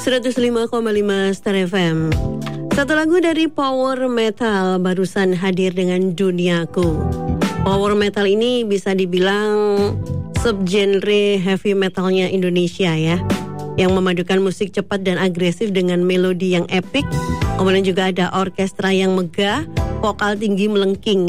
105,5 Star FM. Satu lagu dari Power Metal barusan hadir dengan Duniaku. Power Metal ini bisa dibilang subgenre heavy metalnya Indonesia ya, yang memadukan musik cepat dan agresif dengan melodi yang epic. Kemudian juga ada orkestra yang megah, vokal tinggi melengking.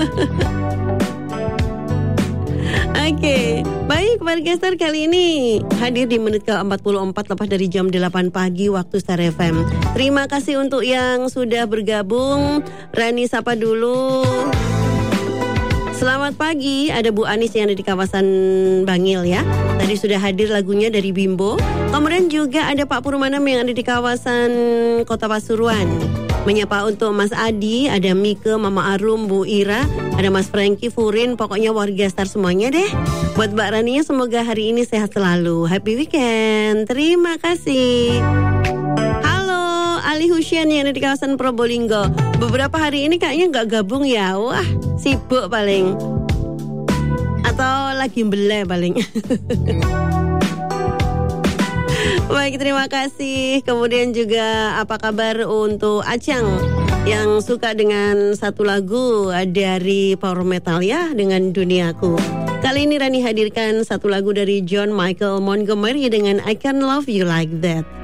Oke, baik Barcaster kali ini hadir di menit ke-44 lepas dari jam 8 pagi waktu Star FM. Terima kasih untuk yang sudah bergabung. Rani sapa dulu. Selamat pagi, ada Bu Anis yang ada di kawasan Bangil ya. Tadi sudah hadir lagunya dari Bimbo. Kemudian juga ada Pak Purmanam yang ada di kawasan Kota Pasuruan. Menyapa untuk Mas Adi, ada Mike, Mama Arum, Bu Ira, ada Mas Franky, Furin, pokoknya warga Star semuanya deh. Buat Mbak Rania semoga hari ini sehat selalu. Happy weekend. Terima kasih. Halo, Ali Husyan yang ada di kawasan Probolinggo. Beberapa hari ini kayaknya nggak gabung ya. Wah, sibuk paling. Atau lagi belai paling. Baik, terima kasih. Kemudian juga apa kabar untuk Acang yang suka dengan satu lagu dari Power Metal ya, dengan Duniaku. Kali ini Rani hadirkan satu lagu dari John Michael Montgomery dengan I Can Love You Like That.